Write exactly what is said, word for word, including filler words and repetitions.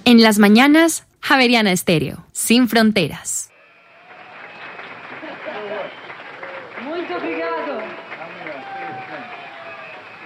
En las mañanas, Javeriana Estéreo, sin fronteras. Muito obrigado.